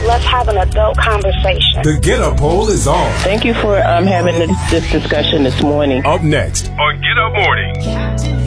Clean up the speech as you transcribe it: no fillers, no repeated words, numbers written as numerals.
let's have an adult conversation. The Get Up poll is on. Thank you for having this discussion this morning. Up next on Get Up Mornings.